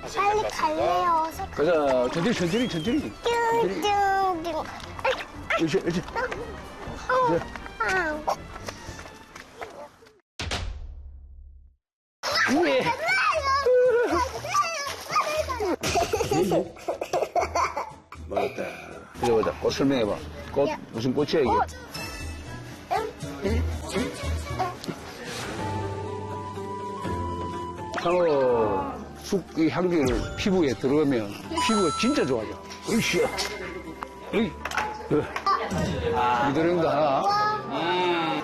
빨리 갈래요. 어서 가자. 천천히. 띵띵띵. 그렇지. 예. 맞다. 이제 보자. 꽃 설명해봐. 꽃, 무슨 꽃이야, 이게? 상어 쑥의 향기를 피부에 들어가면 피부가 진짜 좋아져. 으쌰. 으이. 이도령도 하나.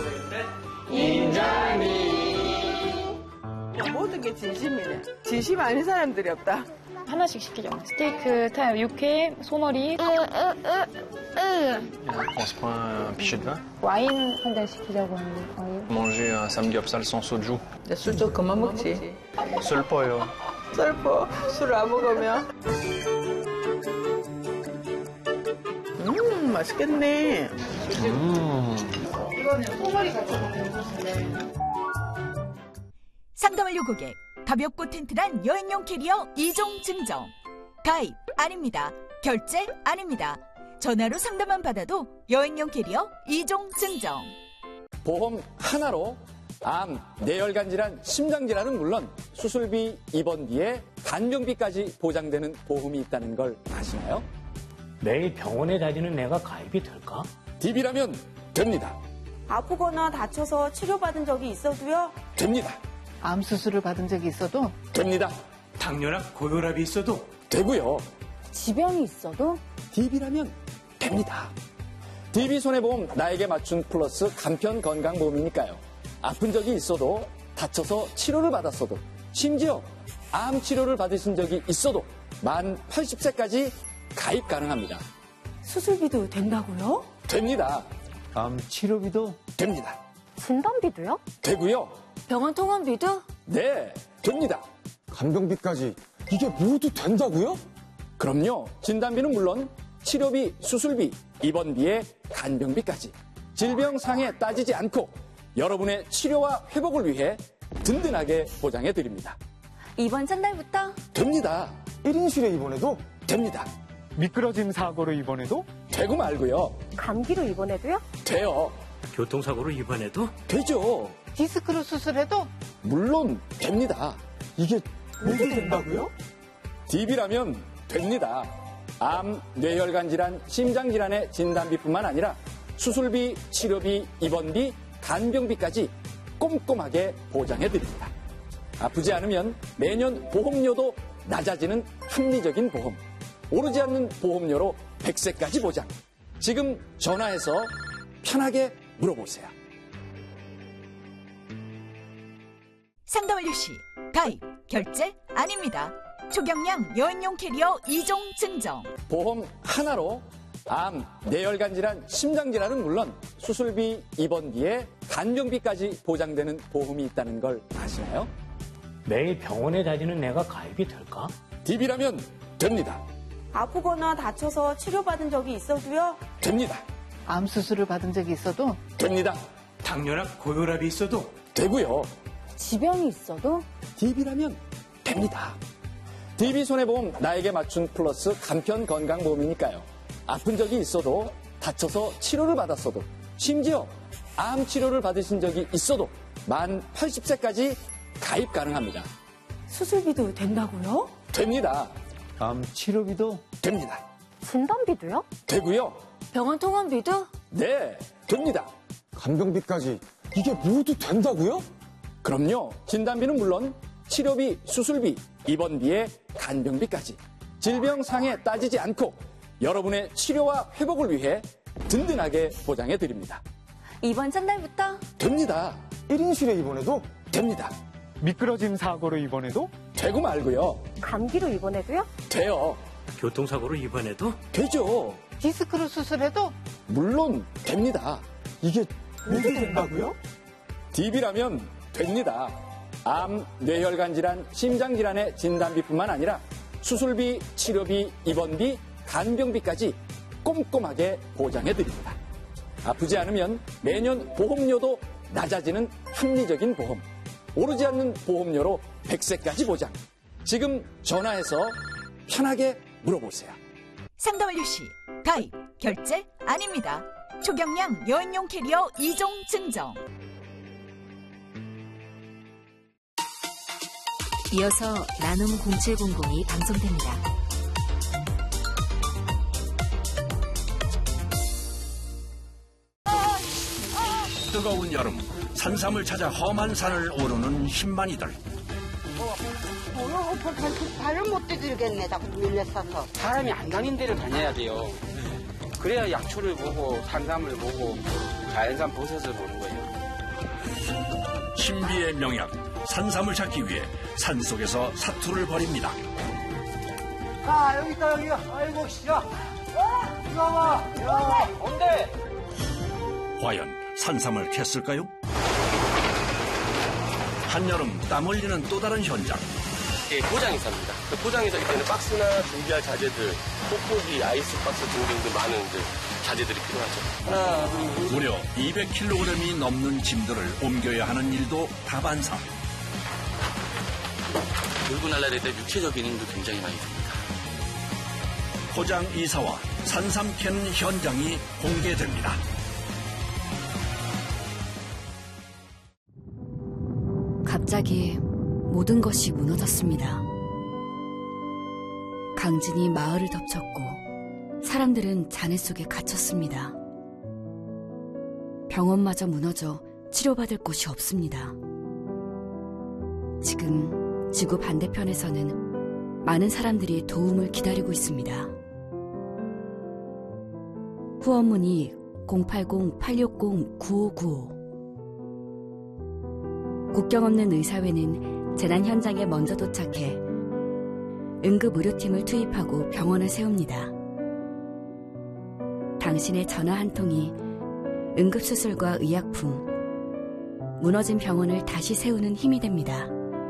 모든 게 진심이네. 진심 아닌 사람들이 없다. 하나씩 시키죠. 스테이크, 육회, 소머리. On se prend un pichet de vin. 와인 한 잔 시키자고 하는데 와인. Manger un samgyeopsal sans soju. 이제 술 좀 그만 먹지. 슬퍼요. 슬퍼. 술 안 먹으면. 맛있겠네. 상담 완료 고객. 가볍고 튼튼한 여행용 캐리어 2종 증정. 가입 아닙니다. 결제 아닙니다. 전화로 상담만 받아도 여행용 캐리어 2종 증정. 보험 하나로 암, 뇌혈관 질환, 심장 질환은 물론 수술비, 입원비에 간병비까지 보장되는 보험이 있다는 걸 아시나요? 매일 병원에 다니는 내가 가입이 될까? DB라면 됩니다. 아프거나 다쳐서 치료받은 적이 있어도요? 됩니다. 암 수술을 받은 적이 있어도? 됩니다. 당뇨나 고혈압이 있어도? 되고요. 지병이 있어도? DB라면 됩니다. DB 손해보험 나에게 맞춘 플러스 간편 건강보험이니까요. 아픈 적이 있어도 다쳐서 치료를 받았어도 심지어 암 치료를 받으신 적이 있어도 만 80세까지 가입 가능합니다. 수술비도 된다고요? 됩니다. 암 치료비도 됩니다. 진단비도요? 되고요. 병원 통원비도? 네, 됩니다. 간병비까지 이게 모두 된다고요? 그럼요. 진단비는 물론 치료비, 수술비, 입원비에 간병비까지 질병 상해 따지지 않고 여러분의 치료와 회복을 위해 든든하게 보장해 드립니다. 이번 첫날부터? 됩니다. 1인실에 입원해도? 됩니다. 미끄러짐 사고로 입원해도? 되고 말고요. 감기로 입원해도요? 돼요. 교통사고로 입원해도? 되죠. 디스크로 수술해도? 물론 됩니다. 이게 모두 된다고요? DB라면 됩니다. 암, 뇌혈관 질환, 심장 질환의 진단비뿐만 아니라 수술비, 치료비, 입원비, 간병비까지 꼼꼼하게 보장해 드립니다. 아프지 않으면 매년 보험료도 낮아지는 합리적인 보험. 오르지 않는 보험료로 100세까지 보장. 지금 전화해서 편하게 물어보세요. 상담 완료 시 가입, 결제 아닙니다. 초경량 여행용 캐리어 2종 증정. 보험 하나로 암, 뇌혈관 질환, 심장 질환은 물론 수술비, 입원비에 간병비까지 보장되는 보험이 있다는 걸 아시나요? 매일 병원에 다니는 내가 가입이 될까? DB라면 됩니다. 아프거나 다쳐서 치료받은 적이 있어도요? 됩니다. 암 수술을 받은 적이 있어도? 됩니다. 당뇨나 고혈압이 있어도? 되고요. 지병이 있어도? DB라면 됩니다. DB 손해보험 나에게 맞춘 플러스 간편 건강보험이니까요. 아픈 적이 있어도 다쳐서 치료를 받았어도 심지어 암 치료를 받으신 적이 있어도 만 80세까지 가입 가능합니다. 수술비도 된다고요? 됩니다. 암 치료비도? 됩니다. 진단비도요? 되고요. 병원 통원비도? 네, 됩니다. 간병비까지 이게 모두 된다고요? 그럼요. 진단비는 물론 치료비, 수술비, 입원비에 간병비까지 질병 상해 따지지 않고 여러분의 치료와 회복을 위해 든든하게 보장해 드립니다. 이번 첫날부터? 됩니다. 1인실에 입원해도? 됩니다. 미끄러짐 사고로 입원해도? 되고 말고요. 감기로 입원해도요? 돼요. 교통사고로 입원해도? 되죠. 디스크로 수술해도? 물론 됩니다. 이게 모두 된다고요? DB라면 됩니다. 암, 뇌혈관 질환, 심장 질환의 진단비뿐만 아니라 수술비, 치료비, 입원비, 간병비까지 꼼꼼하게 보장해 드립니다. 아프지 않으면 매년 보험료도 낮아지는 합리적인 보험. 오르지 않는 보험료로 100세까지 보장. 지금 전화해서 편하게 물어보세요. 상담 시 가입, 결제 아닙니다. 초경량 여행용 캐리어 2종 증정. 이어서 나눔 0700이 방송됩니다. 뜨거운 여름, 산삼을 찾아 험한 산을 오르는 힘만이들. 발을 못 디딜겠네, 자꾸 밀려서서. 사람이 안 다닌 데를 다녀야 돼요. 그래야 약초를 보고 산삼을 보고 자연산 버섯을 보는 거예요. 신비의 명약, 산삼을 찾기 위해 산속에서 사투를 벌입니다. 아, 여기 있다, 여기가. 아이고, 씨야. 이리 와봐. 야, 뭔데? 과연 산삼을 캤을까요? 한여름 땀 흘리는 또 다른 현장. 포장이사입니다. 그 포장에서 이때는 박스나 준비할 자재들, 뽁뽁이, 아이스박스 등등등 많은 자재들이 필요하죠. 무려 200kg이 넘는 짐들을 옮겨야 하는 일도 다반사. 들고 날라야 때 육체적인 힘도 굉장히 많이 듭니다. 포장 이사와 산삼 캐는 현장이 공개됩니다. 갑자기 모든 것이 무너졌습니다. 강진이 마을을 덮쳤고 사람들은 잔해 속에 갇혔습니다. 병원마저 무너져 치료받을 곳이 없습니다. 지금 지구 반대편에서는 많은 사람들이 도움을 기다리고 있습니다. 후원문의 080-860-9595. 국경 없는 의사회는 재난 현장에 먼저 도착해 응급의료팀을 투입하고 병원을 세웁니다. 당신의 전화 한 통이 응급수술과 의약품, 무너진 병원을 다시 세우는 힘이 됩니다.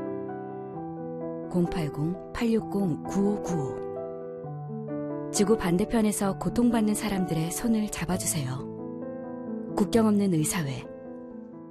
080-860-9595. 지구 반대편에서 고통받는 사람들의 손을 잡아주세요. 국경 없는 의사회